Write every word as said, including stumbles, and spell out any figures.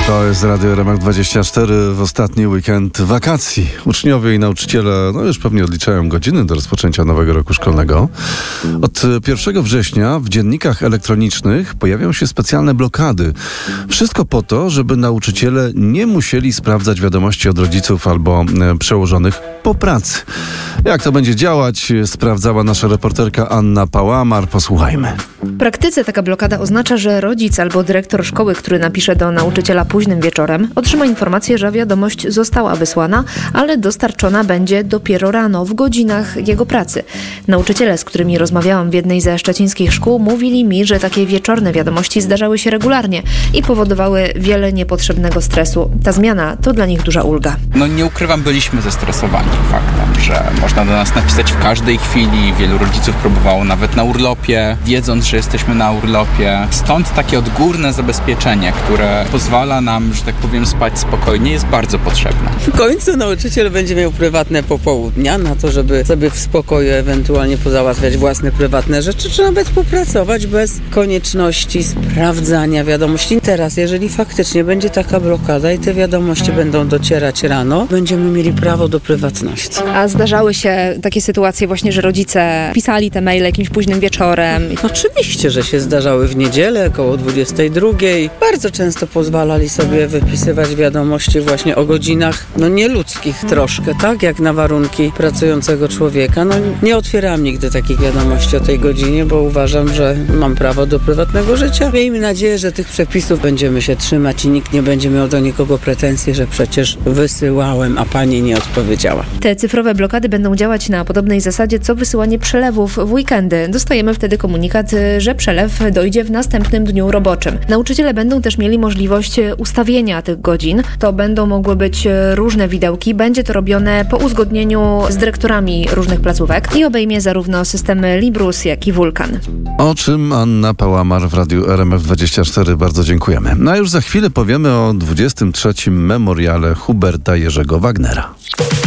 To jest Radio R M F dwadzieścia cztery w ostatni weekend wakacji. Uczniowie i nauczyciele no już pewnie odliczają godziny do rozpoczęcia nowego roku szkolnego. Od pierwszego września w dziennikach elektronicznych pojawią się specjalne blokady. Wszystko po to, żeby nauczyciele nie musieli sprawdzać wiadomości od rodziców albo e, przełożonych po pracy. Jak to będzie działać, sprawdzała nasza reporterka Anna Pałamar. Posłuchajmy. W praktyce taka blokada oznacza, że rodzic albo dyrektor szkoły, który napisze do nauczyciela późnym wieczorem, otrzyma informację, że wiadomość została wysłana, ale dostarczona będzie dopiero rano, w godzinach jego pracy. Nauczyciele, z którymi rozmawiałam w jednej ze szczecińskich szkół, mówili mi, że takie wieczorne wiadomości zdarzały się regularnie i powodowały wiele niepotrzebnego stresu. Ta zmiana to dla nich duża ulga. No nie ukrywam, byliśmy zestresowani faktem, że można do nas napisać w każdej chwili. Wielu rodziców próbowało nawet na urlopie, wiedząc, że jesteśmy na urlopie. Stąd takie odgórne zabezpieczenie, które pozwala nam, że tak powiem, spać spokojnie, jest bardzo potrzebne. W końcu nauczyciel będzie miał prywatne popołudnia na to, żeby sobie w spokoju ewentualnie pozałatwiać własne prywatne rzeczy, czy nawet popracować bez konieczności sprawdzania wiadomości. Teraz, jeżeli faktycznie będzie taka blokada i te wiadomości będą docierać rano, będziemy mieli prawo do prywatności. A zdarzały się takie sytuacje właśnie, że rodzice pisali te maile jakimś późnym wieczorem? Oczywiście, że się zdarzały w niedzielę około dwudziestej drugiej. Bardzo często pozwalali sobie wypisywać wiadomości właśnie o godzinach no nieludzkich troszkę, tak? Jak na warunki pracującego człowieka. No nie otwierałam nigdy takich wiadomości o tej godzinie, bo uważam, że mam prawo do prywatnego życia. Miejmy nadzieję, że tych przepisów będziemy się trzymać i nikt nie będzie miał do nikogo pretensji, że przecież wysyłałem, a pani nie odpowiedziała. Te cyfrowe blokady będą działać na podobnej zasadzie, co wysyłanie przelewów w weekendy. Dostajemy wtedy komunikat, że przelew dojdzie w następnym dniu roboczym. Nauczyciele będą też mieli możliwość ustawienia tych godzin. To będą mogły być różne widełki. Będzie to robione po uzgodnieniu z dyrektorami różnych placówek i obejmie zarówno systemy Librus, jak i Vulkan. O czym Anna Pałamar w Radiu R M F dwadzieścia cztery. Bardzo dziękujemy. No a już za chwilę powiemy o dwudziestym trzecim memoriale Huberta Jerzego Wagnera.